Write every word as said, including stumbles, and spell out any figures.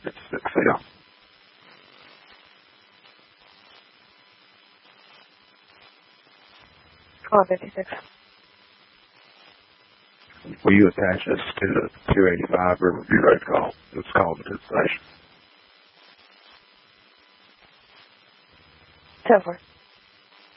fifty-six L. twelve fifty-six. Will you attach us to the two eighty-five Riverview Road call? It's called to the station. ten four.